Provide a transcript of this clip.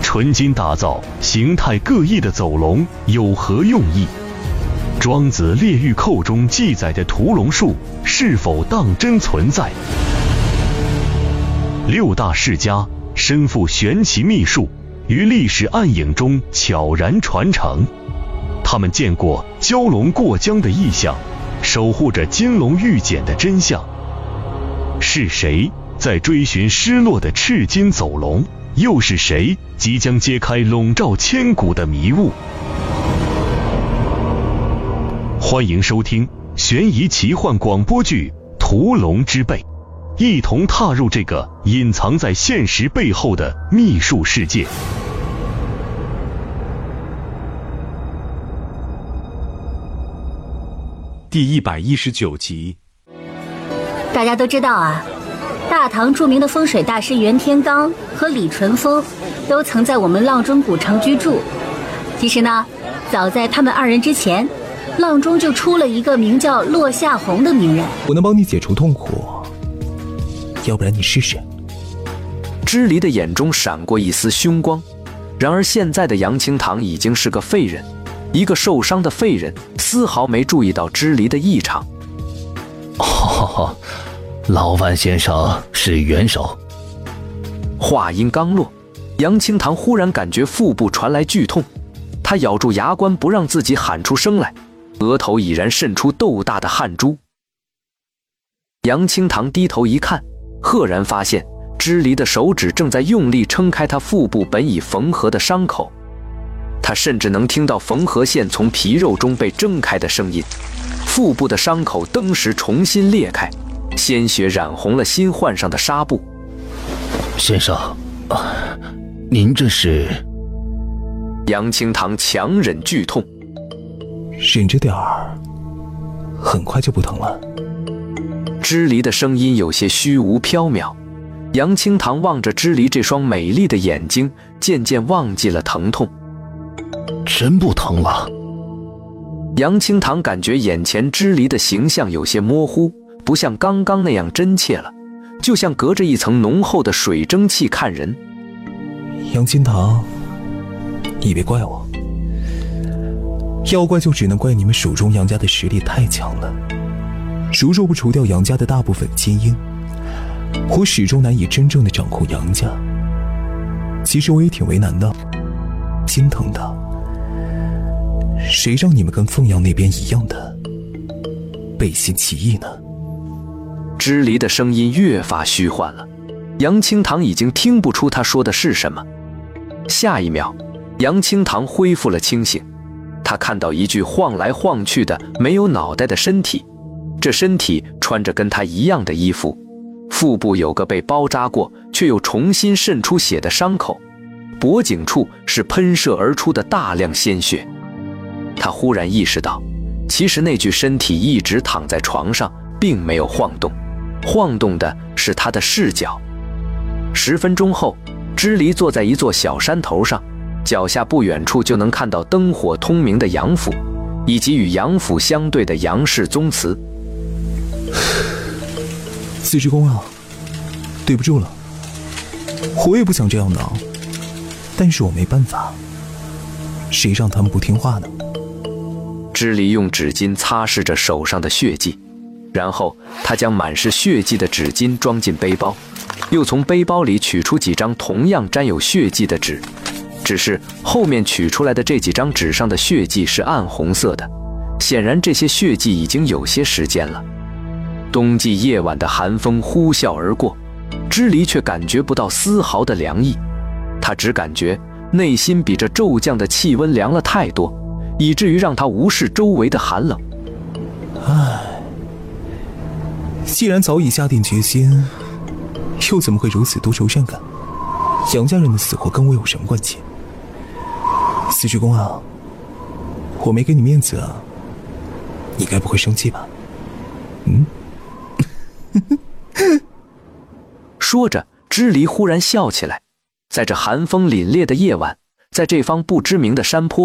纯金打造形态各异的走龙有何用意？庄子《列御寇》中记载的屠龙术是否当真存在？六大世家身负玄奇秘术，于历史暗影中悄然传承。他们见过蛟龙过江的异象，守护着金龙玉简的真相。是谁在追寻失落的赤金走龙？又是谁即将揭开笼罩千古的迷雾？欢迎收听悬疑奇幻广播剧《屠龙之辈》，一同踏入这个隐藏在现实背后的秘术世界。 第119集。 大家都知道啊，大唐著名的风水大师袁天罡和李淳风都曾在我们阆中古城居住。其实呢，早在他们二人之前，阆中就出了一个名叫落夏红的名人。 我能帮你解除痛苦，要不然你试试。 支离的眼中闪过一丝凶光，然而现在的杨清堂已经是个废人，一个受伤的废人，丝毫没注意到支离的异常。 老万先生是元首。 话音刚落，杨清堂忽然感觉腹部传来剧痛，他咬住牙关不让自己喊出声来，额头已然渗出豆大的汗珠。杨清堂低头一看，赫然发现支离的手指正在用力撑开他腹部本已缝合的伤口，他甚至能听到缝合线从皮肉中被挣开的声音。腹部的伤口登时重新裂开，鲜血染红了新换上的纱布。 先生，您这是？ 杨清堂强忍剧痛， 忍着点儿，很快就不疼了。 支离的声音有些虚无缥缈，杨清堂望着支离这双美丽的眼睛，渐渐忘记了疼痛。 真不疼了？ 杨清堂感觉眼前支离的形象有些模糊，不像刚刚那样真切了，就像隔着一层浓厚的水蒸气看人。 杨清堂，你别怪我，要怪就只能怪你们蜀中杨家的实力太强了。如若不除掉杨家的大部分精英，我始终难以真正的掌控杨家。其实我也挺为难的，心疼的。谁让你们跟凤阳那边一样的背信弃义呢？ 支离的声音越发虚幻了，杨清堂已经听不出他说的是什么。下一秒，杨清堂恢复了清醒，他看到一具晃来晃去的没有脑袋的身体，这身体穿着跟他一样的衣服，腹部有个被包扎过却又重新渗出血的伤口，脖颈处是喷射而出的大量鲜血。他忽然意识到，其实那具身体一直躺在床上，并没有晃动，晃动的是他的视角。10分钟后，支离坐在一座小山头上，脚下不远处就能看到灯火通明的杨府，以及与杨府相对的杨氏宗祠。 四师公啊，对不住了，我也不想这样的，但是我没办法，谁让他们不听话呢？ 支离用纸巾擦拭着手上的血迹，然后他将满是血迹的纸巾装进背包，又从背包里取出几张同样沾有血迹的纸，只是后面取出来的这几张纸上的血迹是暗红色的，显然这些血迹已经有些时间了。冬季夜晚的寒风呼啸而过，支离却感觉不到丝毫的凉意，他只感觉内心比这骤降的气温凉了太多，以至于让他无视周围的寒冷。 既然早已下定决心，又怎么会如此多愁善感？杨家人的死活跟我有什么关系？四师公啊，我没给你面子啊，你该不会生气吧？ 说着，支离忽然笑起来。在这寒风凛冽的夜晚，在这方不知名的山坡